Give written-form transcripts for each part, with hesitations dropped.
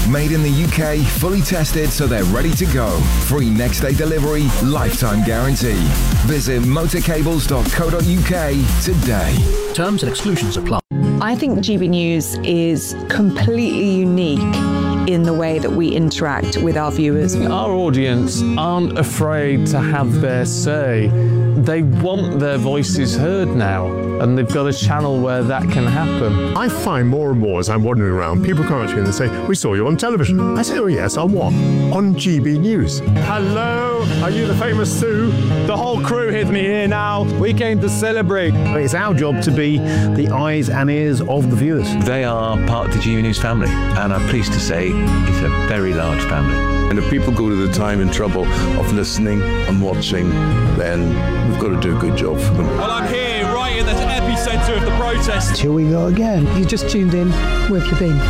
Made in the UK, fully tested so they're ready to go. Free next day delivery, lifetime guarantee. Visit motorcables.co.uk today. Terms and exclusions apply. I think GB News is completely unique in the way that we interact with our viewers. Our audience aren't afraid to have their say. They want their voices heard now, and they've got a channel where that can happen. I find more and more as I'm wandering around, people come up to me and they say, "We saw you on television." I say, "Oh yes, on what?" "On GB News." Hello, are you the famous Sue? The whole crew hid me here now. We came to celebrate. It's our job to be the eyes and ears of the viewers. They are part of the GB News family, and I'm pleased to say it's a very large family. And if people go to the time and trouble of listening and watching, then we've got to do a good job for them. Well, I'm here right in the epicentre of the protest. Here we go again. You just tuned in. Where have you been?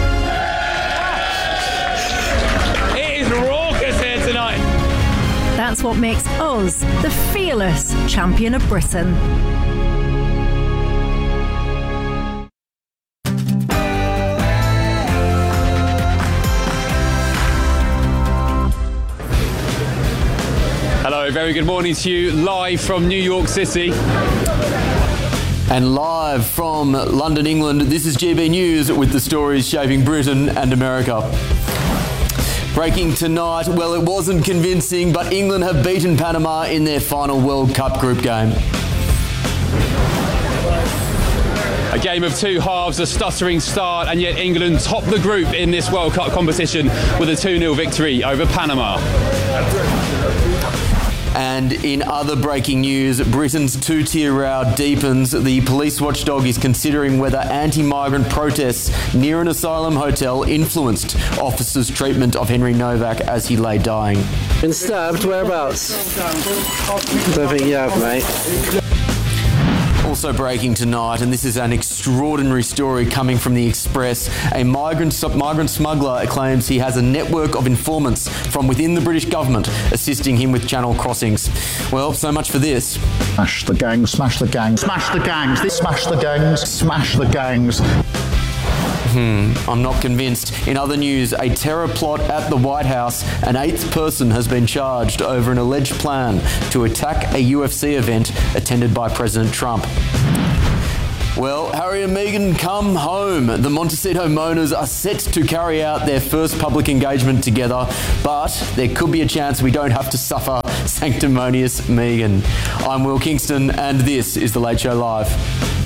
It is raucous here tonight. That's what makes us the fearless champion of Britain. Hello, very good morning to you, live from New York City. And live from London, England, this is GB News with the stories shaping Britain and America. Breaking tonight, well, it wasn't convincing, but England have beaten Panama in their final World Cup group game. A game of two halves, a stuttering start, and yet England topped the group in this World Cup competition with a 2-0 victory over Panama. And in other breaking news, Britain's two-tier row deepens. The police watchdog is considering whether anti-migrant protests near an asylum hotel influenced officers' treatment of Henry Novak as he lay dying. Been stabbed? Whereabouts? Don't think you have, mate. Also breaking tonight, and this is an extraordinary story coming from The Express, a migrant smuggler claims he has a network of informants from within the British government assisting him with channel crossings. Well, so much for this. Smash the gangs, smash the gangs, smash the gangs, smash the gangs, smash the gangs. I'm not convinced. In other news, a terror plot at the White House. An 8th person has been charged over an alleged plan to attack a UFC event attended by President Trump. Well, Harry and Meghan come home. The Montecito Mourners are set to carry out their first public engagement together, but there could be a chance we don't have to suffer sanctimonious Meghan. I'm Will Kingston, and this is The Late Show Live.